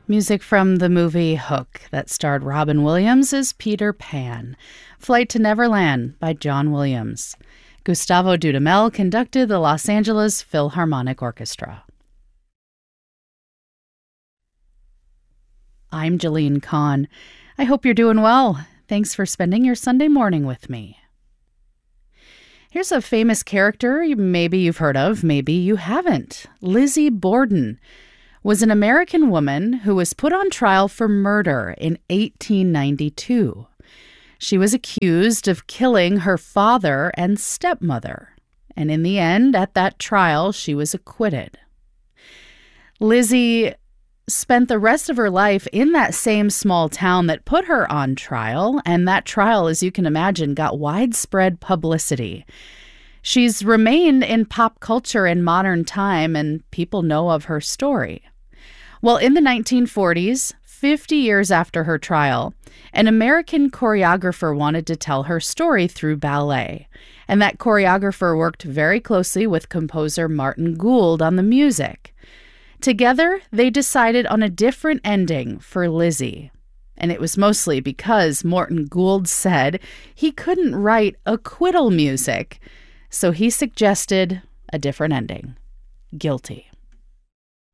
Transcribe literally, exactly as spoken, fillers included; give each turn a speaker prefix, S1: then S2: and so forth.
S1: Music from the movie Hook that starred Robin Williams as Peter Pan. Flight to Neverland by John Williams. Gustavo Dudamel conducted the Los Angeles Philharmonic Orchestra. I'm Jeline Kahn. I hope you're doing well. Thanks for spending your Sunday morning with me. Here's a famous character maybe you've heard of, maybe you haven't. Lizzie Borden was an American woman who was put on trial for murder in eighteen ninety-two. She was accused of killing her father and stepmother, and in the end, at that trial, she was acquitted. Lizzie spent the rest of her life in that same small town that put her on trial, and that trial, as you can imagine, got widespread publicity. She's remained in pop culture in modern time, and people know of her story. Well, in the nineteen forties, fifty years after her trial, an American choreographer wanted to tell her story through ballet, and that choreographer worked very closely with composer Martin Gould on the music. Together, they decided on a different ending for Lizzie, and it was mostly because Martin Gould said he couldn't write acquittal music, so he suggested a different ending: guilty.